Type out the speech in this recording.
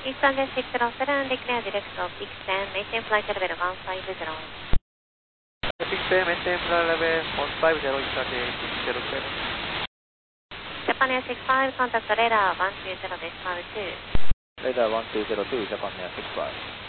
Eastern Jet 607, declare direct of Peak 10, maintain flight level 150. Peak 10, maintain flight level 150, Eastern Jet 607. Japan Air 65, contact radar 120 decimal 2. Radar 120 to Japan Air 65.